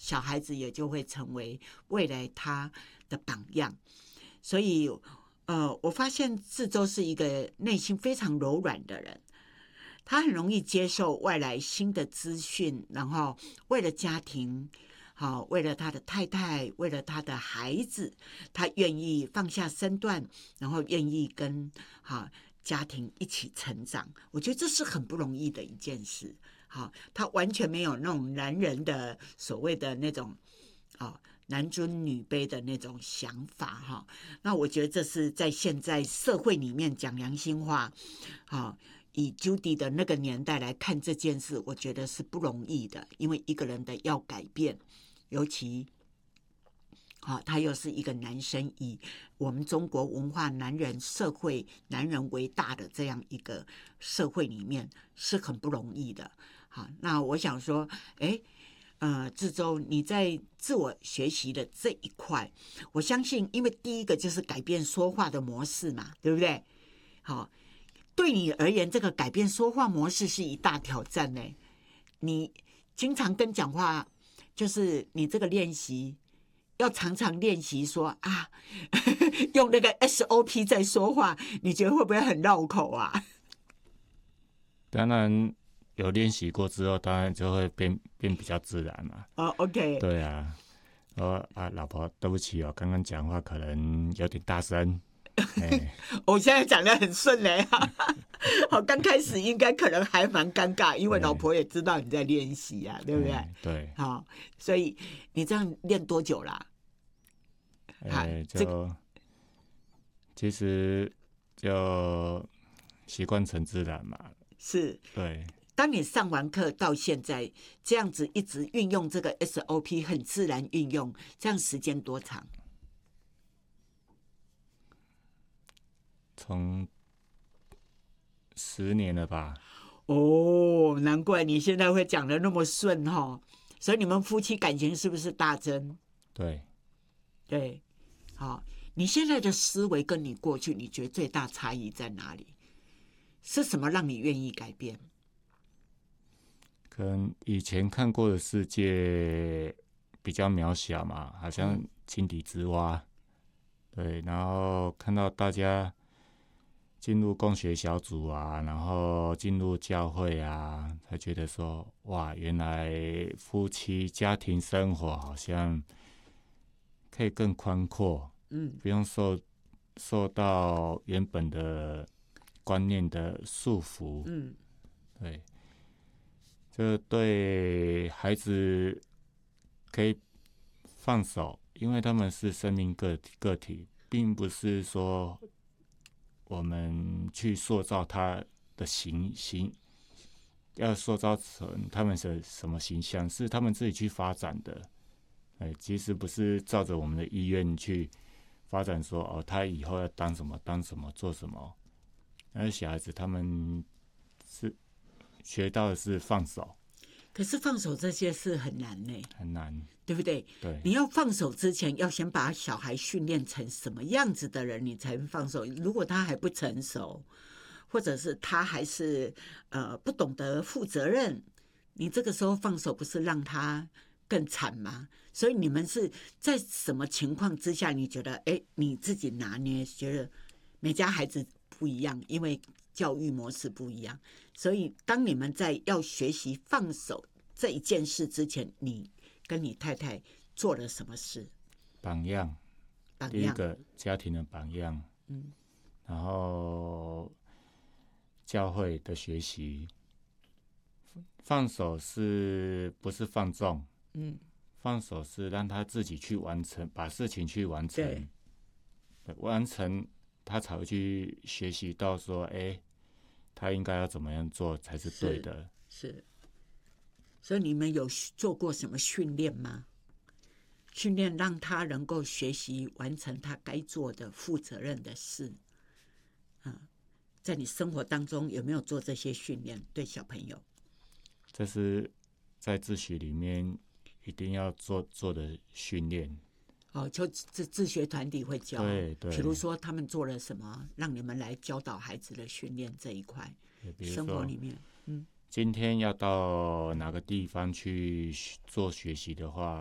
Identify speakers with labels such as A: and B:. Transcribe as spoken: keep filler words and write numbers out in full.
A: 小孩子也就会成为未来他的榜样。所以呃，我发现志洲是一个内心非常柔软的人，他很容易接受外来新的资讯，然后为了家庭，好，为了他的太太，为了他的孩子，他愿意放下身段，然后愿意跟好家庭一起成长。我觉得这是很不容易的一件事。好，他完全没有那种男人的所谓的那种啊男尊女卑的那种想法哈。那我觉得这是在现在社会里面讲良心话，好。以 Judy 的那个年代来看这件事，我觉得是不容易的，因为一个人的要改变，尤其好，他又是一个男生，以我们中国文化、男人社会、男人为大的这样一个社会里面，是很不容易的。好，那我想说，哎，呃，志洲，你在自我学习的这一块，我相信，因为第一个就是改变说话的模式嘛，对不对？好。对你而言，这个改变说话模式是一大挑战呢。你经常跟讲话，就是你这个练习要常常练习说啊，用那个 S O P 在说话，你觉得会不会很绕口啊？
B: 当然有练习过之后，当然就会变变比较自然嘛。
A: 哦、oh, ，OK，
B: 对啊，说啊，老婆，对不起哦，刚刚讲话可能有点大声。欸、
A: 我现在讲得很顺嘞，好，刚开始应该可能还蛮尴尬，因为老婆也知道你在练习啊，对不对？
B: 欸、对，
A: 好，所以你这样练多久啦、
B: 啊？欸、就、这個、其实就习惯成自然嘛。
A: 是，
B: 对。
A: 当你上完课到现在这样子一直运用这个 S O P， 很自然运用，这样时间多长？
B: 从十年了吧。
A: 哦，难怪你现在会讲得那么顺哈。所以你们夫妻感情是不是大增？
B: 对，
A: 对，好，你现在的思维跟你过去，你觉得最大差异在哪里？是什么让你愿意改变？
B: 可能以前看过的世界比较渺小嘛，好像井底之蛙。嗯、对，然后看到大家进入共学小组啊，然后进入教会啊，才觉得说，哇，原来夫妻家庭生活好像可以更宽阔，嗯，不用受受到原本的观念的束缚，嗯，对，这对孩子可以放手，因为他们是生命个体，个体，并不是说我们去塑造他的形形，要塑造成他们的什么形象，是他们自己去发展的。哎，其实不是照着我们的意愿去发展说，哦，他以后要当什么当什么做什么。而小孩子他们是学到的是放手。
A: 可是放手这些事很难呢，
B: 很难，
A: 对不对？
B: 对，
A: 你要放手之前，要先把小孩训练成什么样子的人，你才能放手。如果他还不成熟，或者是他还是呃不懂得负责任，你这个时候放手不是让他更惨吗？所以你们是在什么情况之下，你觉得哎你自己拿捏，觉得每家孩子不一样，因为教育模式不一样，所以当你们在要学习放手这一件事之前，你跟你太太做了什么事？
B: 榜样，
A: 榜样，
B: 第一个家庭的榜样，嗯，然后教会的学习，放手是不是放纵？嗯，放手是让他自己去完成，把事情去完成，对，完成他才会去学习到说，哎，他应该要怎么样做才是对的。
A: 是，是，所以你们有做过什么训练吗？训练让他能够学习完成他该做的负责任的事。嗯，在你生活当中有没有做这些训练？对小朋友，
B: 这是在自学里面一定要做做的训练。
A: 哦，就自自学团体会教，
B: 对对，
A: 比如说他们做了什么，让你们来教导孩子的训练这一块，生活里面，嗯，
B: 今天要到哪个地方去做学习的话，